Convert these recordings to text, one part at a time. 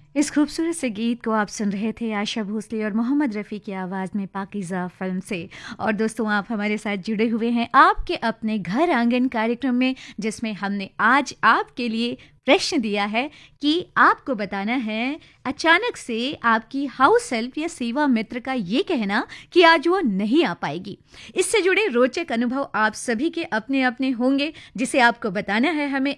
इस खूबसूरत से गीत को आप सुन रहे थे आशा भोसले और मोहम्मद रफ़ी की आवाज़ में पाकीज़ा फिल्म से। और दोस्तों, आप हमारे साथ जुड़े हुए हैं आपके अपने घर आंगन कार्यक्रम में, जिसमें हमने आज आपके लिए प्रश्न दिया है कि आपको बताना है अचानक से आपकी हाउस हेल्प या सेवा मित्र का ये कहना कि आज वो नहीं आ पाएगी। इससे जुड़े रोचक अनुभव आप सभी के अपने अपने होंगे, जिसे आपको बताना है हमें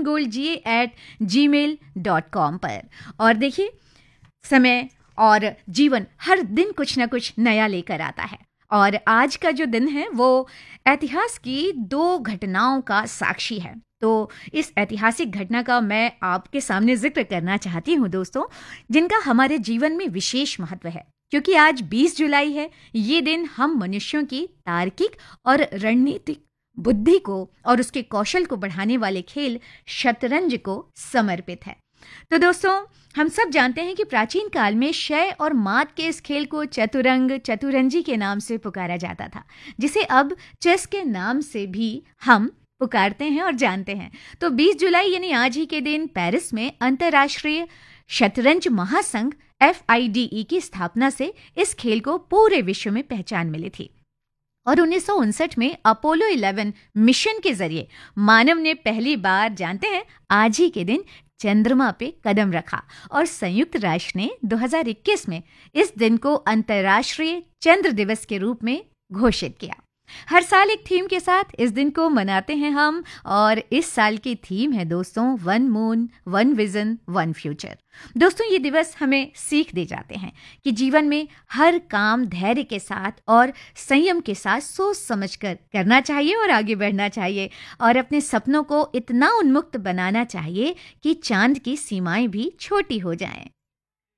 fmgoldga@gmail.com पर। और देखिए, समय और जीवन हर दिन कुछ ना कुछ नया लेकर आता है, और आज का जो दिन है वो इतिहास की दो घटनाओं का साक्षी है। तो इस ऐतिहासिक घटना का मैं आपके सामने जिक्र करना चाहती हूँ दोस्तों, जिनका हमारे जीवन में विशेष महत्व है, क्योंकि आज 20 जुलाई है। ये दिन हम मनुष्यों की तार्किक और रणनीतिक बुद्धि को और उसके कौशल को बढ़ाने वाले खेल शतरंज को समर्पित है। तो दोस्तों, हम सब जानते हैं कि प्राचीन काल में शय और मात के इस खेल को चतुरंजी के नाम से पुकारा जाता था, जिसे अब चेस के नाम से भी हम पुकारते हैं और जानते हैं। तो 20 जुलाई यानी आज ही के दिन पेरिस में अंतर्राष्ट्रीय शतरंज महासंघ FIDE की स्थापना से इस खेल को पूरे विश्व में पहचान मिली थी। और 1959 में अपोलो 11 मिशन के जरिए मानव ने पहली बार, जानते हैं, आज ही के दिन चंद्रमा पे कदम रखा। और संयुक्त राष्ट्र ने 2021 में इस दिन को अंतर्राष्ट्रीय चंद्र दिवस के रूप में घोषित किया। हर साल एक थीम के साथ इस दिन को मनाते हैं हम, और इस साल की थीम है दोस्तों, one moon, one vision, one future. दोस्तों, ये दिवस हमें सीख दे जाते हैं कि जीवन में हर काम धैर्य के साथ और संयम के साथ सोच समझकर करना चाहिए और आगे बढ़ना चाहिए, और अपने सपनों को इतना उन्मुक्त बनाना चाहिए कि चांद की सीमाएं भी छोटी हो जाएं।